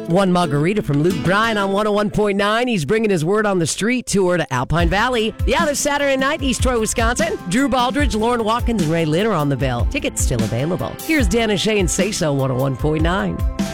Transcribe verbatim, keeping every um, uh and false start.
One margarita from Luke Bryan on one oh one point nine. He's bringing his Word on the Street tour to Alpine Valley. Yeah, this Saturday night, East Troy, Wisconsin. Drew Baldridge, Lauren Watkins, and Ray Litter on the bill. Tickets still available. Here's Dan and Shay and Say So one oh one point nine.